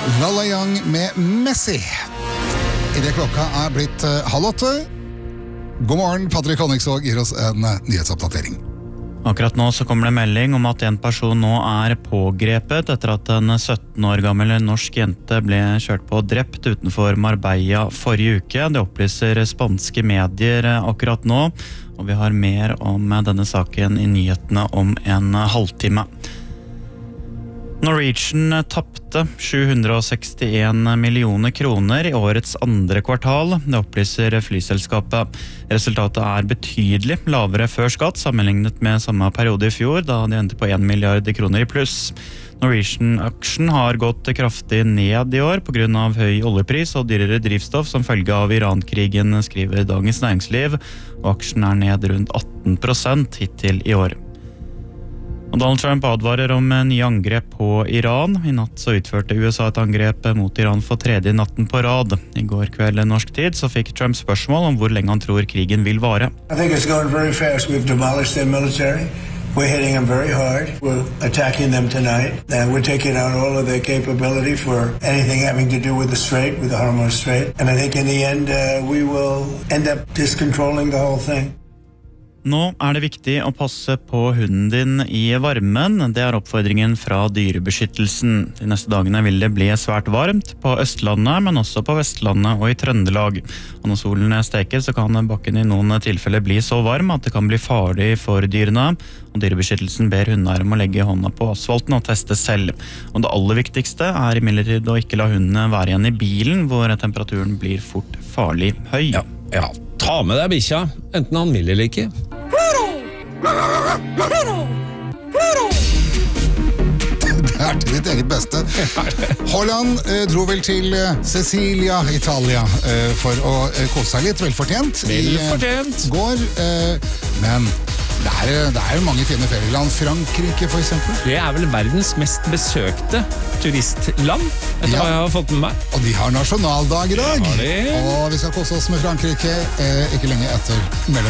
Lala Young med Messi. I det klokka blitt 7:30. God morgen, Patrick Honningsvåg gir oss en nyhetsoppdatering. Akkurat nå så kommer det melding om at en person nå pågrepet etter at en 17 år gammel norsk jente ble kjørt på og drept utenfor Marbella forrige uke. Det opplyser spanske medier akkurat nå, og vi har mer om denne saken i nyhetene om en halvtime. Norwegian tappte 761 millioner kroner i årets andre kvartal, det opplyser flyselskapet. Resultatet betydelig lavere før skatt sammenlignet med samme periode i fjor, da de endte på 1 milliard kroner i pluss. Norwegian-aksjen har gått kraftig ned i år på grunn av høy oljepris og dyrere drivstoff som følge av Iran-krigen, skriver Dagens Næringsliv, og aksjen ned rundt 18% hittil i år. Og Donald Trump advarer om nye angrep på Iran. I natt så utførte USA et angrep mot Iran for tredje natten på rad. I går kveld norsk tid så fikk Trump spørsmål om hvor lenge han tror krigen vil vare. I think it's going very fast. We've demolished their military. We're hitting them very hard. We're attacking them tonight. And we're taking out all of their capability for anything having to do with the Strait, with the Hormuz Strait. And I think in the end, we will end up just controlling the whole thing. Nå det viktig å passe på hunden din i varmen. Det oppfordringen fra Dyrebeskyttelsen. De neste dagene vil det bli svært varmt på Østlandet, men også på Vestlandet og i Trøndelag. Og når solen steker, så kan bakken i noen tilfeller bli så varm at det kan bli farlig for dyrene. Og Dyrebeskyttelsen ber hundene om å legge hånda på asfalten og teste selv. Og det aller viktigste imidlertid å ikke la hundene være igjen i bilen, hvor temperaturen blir fort farlig høy. Ja, ta med deg bikkja, enten han vil eller ikke. Det til ditt eget beste. Holland dro vel til Sicilia, Italia, for å kose seg litt, velfortjent. Velfortjent. I går, men det jo mange fine ferieland. Frankrike, for eksempel. Det vel verdens mest besøkte turistland, etter hva jeg har fått med meg. Og de har nasjonaldag i dag. Det har de. Og vi skal kose oss med Frankrike ikke lenge etter mellom.